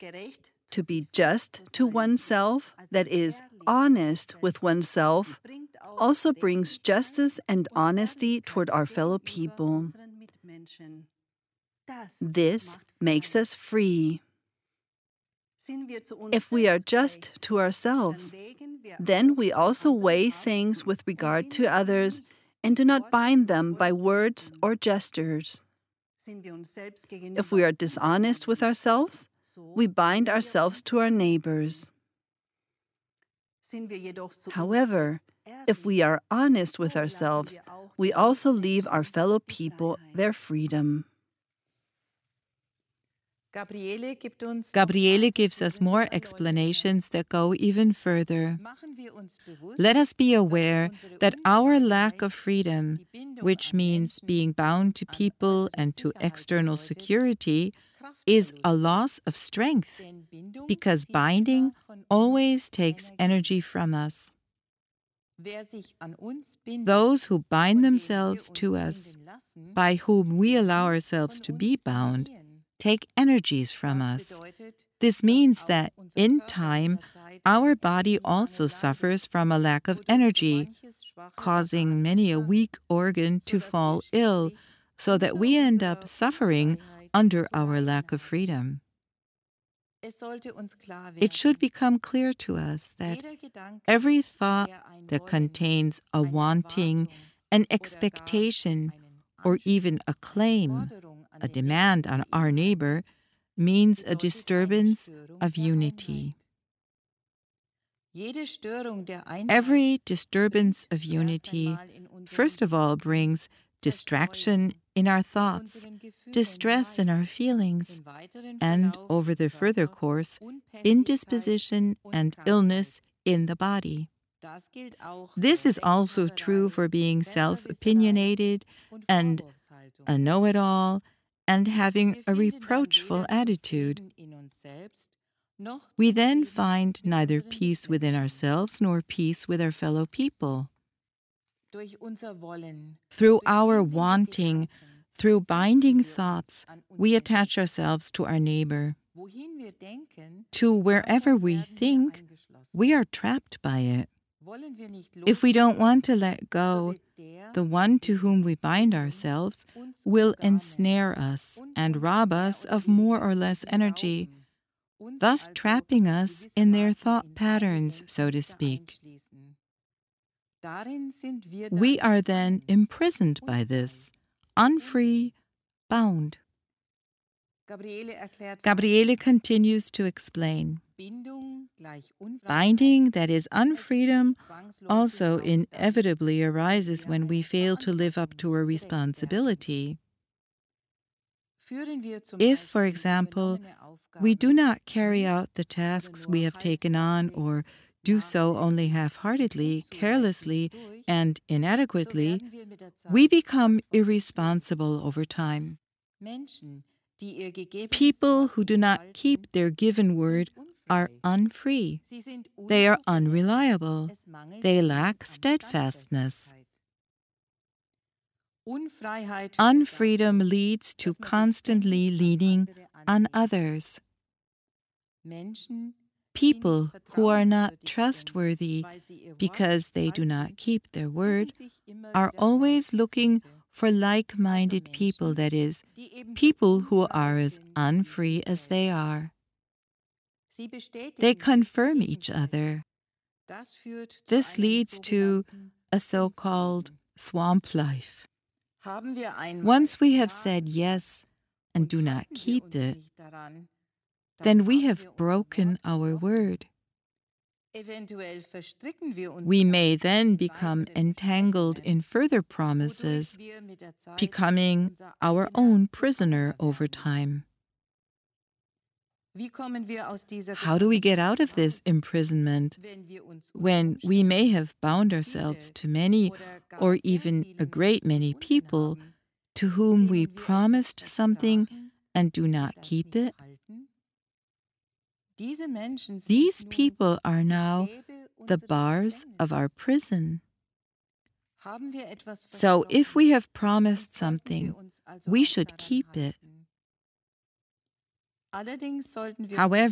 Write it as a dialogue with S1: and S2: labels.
S1: To be just to oneself, that is, honest with oneself, also brings justice and honesty toward our fellow people. This makes us free. If we are just to ourselves, then we also weigh things with regard to others and do not bind them by words or gestures. If we are dishonest with ourselves, we bind ourselves to our neighbors. However, if we are honest with ourselves, we also leave our fellow people their freedom.
S2: Gabriele gives us more explanations that go even further. Let us be aware that our lack of freedom, which means being bound to people and to external security, is a loss of strength, because binding always takes energy from us. Those who bind themselves to us, by whom we allow ourselves to be bound, take energies from us. This means that, in time, our body also suffers from a lack of energy, causing many a weak organ to fall ill, so that we end up suffering under our lack of freedom. It should become clear to us that every thought that contains a wanting, an expectation, or even a claim, a demand on our neighbor, means a disturbance of unity. Every disturbance of unity, first of all, brings distraction in our thoughts, distress in our feelings, and, over the further course, indisposition and illness in the body. This is also true for being self-opinionated and a know-it-all and having a reproachful attitude. We then find neither peace within ourselves nor peace with our fellow people. Through our wanting, through binding thoughts, we attach ourselves to our neighbor. To wherever we think, we are trapped by it. If we don't want to let go, the one to whom we bind ourselves will ensnare us and rob us of more or less energy, thus trapping us in their thought patterns, so to speak. We are then imprisoned by this, unfree, bound. Gabriele continues to explain. Binding, that is unfreedom, also inevitably arises when we fail to live up to a responsibility. If, for example, we do not carry out the tasks we have taken on, or do so only half-heartedly, carelessly, and inadequately, we become irresponsible over time. People who do not keep their given word are unfree. They are unreliable. They lack steadfastness. Unfreedom leads to constantly leaning on others. People who are not trustworthy because they do not keep their word are always looking for like-minded people, that is, people who are as unfree as they are. They confirm each other. This leads to a so-called swamp life. Once we have said yes and do not keep it, then we have broken our word. We may then become entangled in further promises, becoming our own prisoner over time. How do we get out of this imprisonment when we may have bound ourselves to many or even a great many people to whom we promised something and do not keep it? These people are now the bars of our prison. So if we have promised something, we should keep it. However,